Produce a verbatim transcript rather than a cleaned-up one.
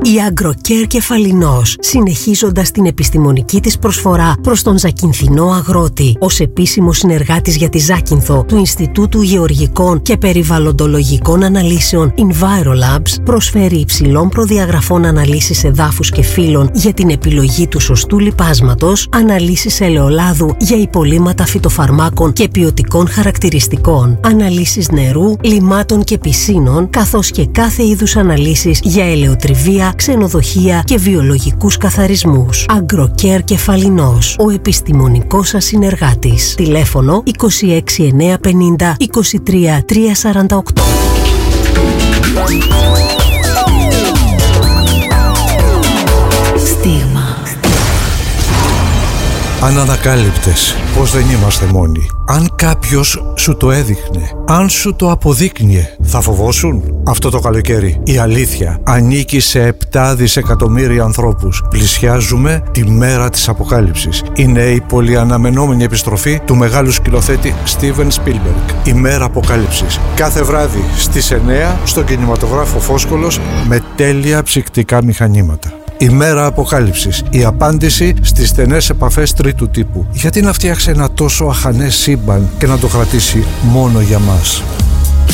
Η Agrocare Κεφαλινός, συνεχίζοντας την επιστημονική της προσφορά προς τον Ζακυνθινό αγρότη, ως επίσημος συνεργάτης για τη Ζάκυνθο του Ινστιτούτου Γεωργικών και Περιβαλλοντολογικών Αναλύσεων EnviroLabs, προσφέρει υψηλών προδιαγραφών αναλύσεις εδάφους και φύλων για την επιλογή του σωστού λιπάσματος, αναλύσεις ελαιολάδου για υπολείμματα φυτοφαρμάκων και ποιοτικών χαρακτηριστικών, αναλύσεις νερού, λιμάτων και πισίνων, καθώς και κάθε είδους αναλύσεις για ελαιοτριβία, ξενοδοχεία και βιολογικούς καθαρισμούς. Agrocare Κεφαλινός, ο επιστημονικός σας συνεργάτης. Τηλέφωνο είκοσι έξι εννιακόσια πενήντα είκοσι τρία τριακόσια σαράντα οκτώ. Στίγμα. Ανανακάλυπτες, πως δεν είμαστε μόνοι. Αν κάποιος σου το έδειχνε, αν σου το αποδείκνυε, θα φοβόσουν? Αυτό το καλοκαίρι η αλήθεια ανήκει σε επτά δισεκατομμύρια ανθρώπους. Πλησιάζουμε τη μέρα της αποκάλυψης. Είναι η πολυαναμενόμενη επιστροφή του μεγάλου σκηνοθέτη Steven Spielberg. Η μέρα αποκάλυψης. Κάθε βράδυ στις εννιά στον κινηματογράφο Φόσκολος με τέλεια ψυκτικά μηχανήματα. Η μέρα αποκάλυψης. Η απάντηση στις στενές επαφές τρίτου τύπου. Γιατί να φτιάξει ένα τόσο αχανές σύμπαν και να το κρατήσει μόνο για μας?